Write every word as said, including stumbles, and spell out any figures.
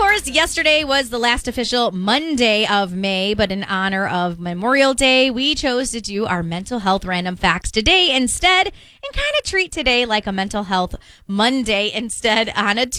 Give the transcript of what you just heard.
course, yesterday was the last official Monday of May, but in honor of Memorial Day, we chose to do our mental health random facts today instead and kind of treat today like a mental health Monday instead on a